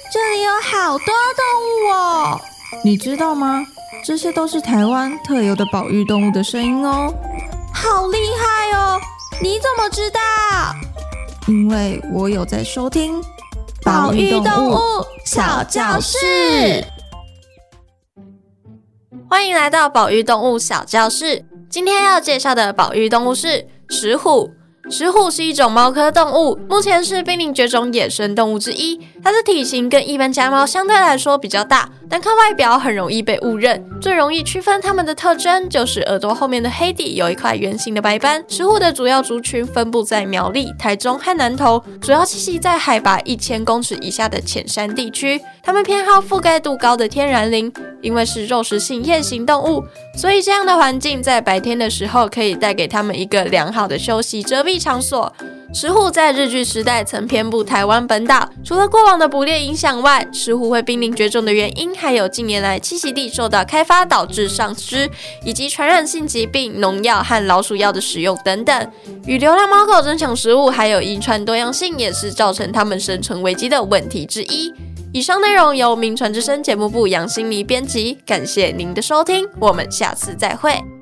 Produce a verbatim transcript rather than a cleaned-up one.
这里有好多动物哦！你知道吗？这些都是台湾特有的保育动物的声音哦。好厉害哦！你怎么知道？因为我有在收听保育动物小教室。欢迎来到保育动物小教室。今天要介绍的保育动物是石虎。石虎是一种猫科动物，目前是濒临绝种野生动物之一。它的体型跟一般家猫相对来说比较大，单看外表很容易被误认。最容易区分它们的特征就是耳朵后面的黑底有一块圆形的白斑。石虎的主要族群分布在苗栗、台中和南投，主要栖息在海拔一千公尺以下的浅山地区。它们偏好覆盖度高的天然林，因为是肉食性夜行动物，所以这样的环境在白天的时候可以带给它们一个良好的休息遮蔽场所。石虎在日据时代曾遍布台湾本岛，除了过往的捕猎影响外，石虎会濒临绝种的原因还有近年来栖息地受到开发导致丧失，以及传染性疾病、农药和老鼠药的使用等等。与流浪猫狗争抢食物还有遗传多样性也是造成它们生存危机的问题之一。以上内容由名传之声节目部杨心妮编辑，感谢您的收听，我们下次再会。